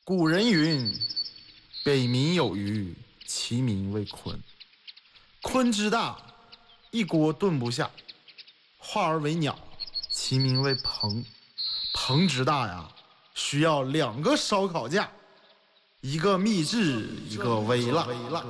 古人云：北冥有鱼，其名为鲲。鲲之大，一锅炖不下；化而为鸟，其名为鹏。鹏之大呀，需要2个烧烤架，一个秘制，一个微辣。